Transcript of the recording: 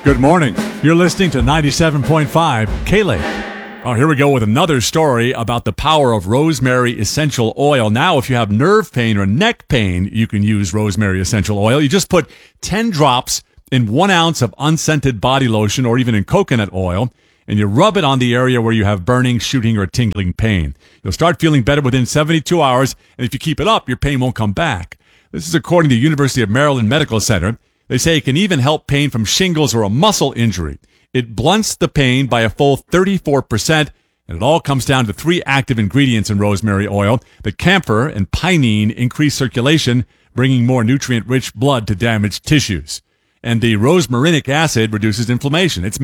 Good morning. You're listening to 97.5 K-Lake. Oh, here we go with another story about the power of rosemary essential oil. Now, if you have nerve pain or neck pain, you can use rosemary essential oil. You just put 10 drops in 1 ounce of unscented body lotion or even in coconut oil, and you rub it on the area where you have burning, shooting, or tingling pain. You'll start feeling better within 72 hours, and if you keep it up, your pain won't come back. This is according to the University of Maryland Medical Center. They say it can even help pain from shingles or a muscle injury. It blunts the pain by a full 34%, and it all comes down to 3 active ingredients in rosemary oil. The camphor and pinene increase circulation, bringing more nutrient-rich blood to damaged tissues. And the rosmarinic acid reduces inflammation. It's